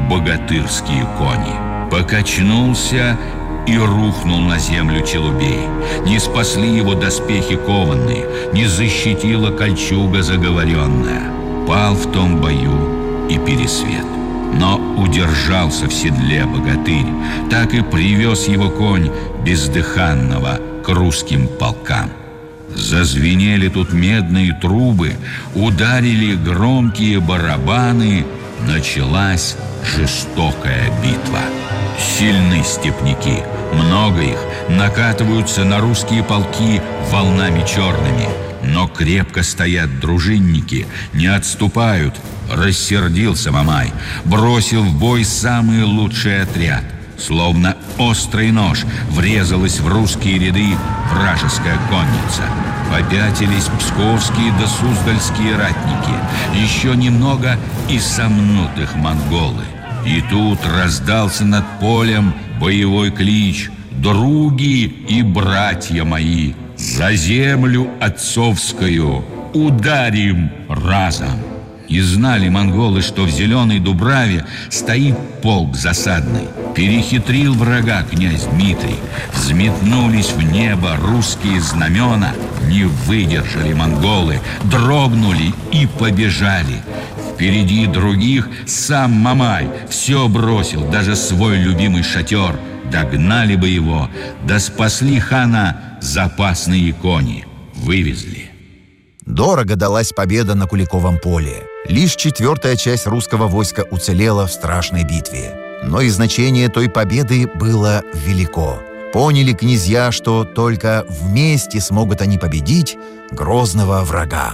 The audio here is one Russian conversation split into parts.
богатырские кони. Покачнулся и рухнул на землю Челубей. Не спасли его доспехи кованные, не защитила кольчуга заговоренная. Пал в том бою и Пересвет. Но удержался в седле богатырь, так и привез его конь бездыханного к русским полкам. Зазвенели тут медные трубы, ударили громкие барабаны. Началась жестокая битва. Сильны степняки, много их, накатываются на русские полки волнами черными. Но крепко стоят дружинники, не отступают. Рассердился Мамай, бросил в бой самый лучший отряд. Словно острый нож врезалась в русские ряды вражеская конница. Попятились псковские да суздальские ратники. Еще немного и сомнут их монголы. И тут раздался над полем боевой клич: «Други и братья мои, за землю отцовскую ударим разом!» И знали монголы, что в Зеленой Дубраве стоит полк засадный. Перехитрил врага князь Дмитрий. Взметнулись в небо русские знамена. Не выдержали монголы, дрогнули и побежали. Впереди других сам Мамай все бросил, даже свой любимый шатер. Догнали бы его, да спасли хана запасные кони. Вывезли. Дорого далась победа на Куликовом поле. Лишь 4-я часть русского войска уцелела в страшной битве. Но и значение той победы было велико. Поняли князья, что только вместе смогут они победить грозного врага.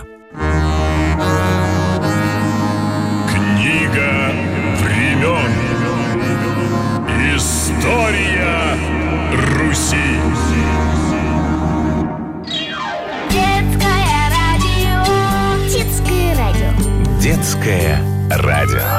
Книга времен. История Руси. Детское радио. Детское радио.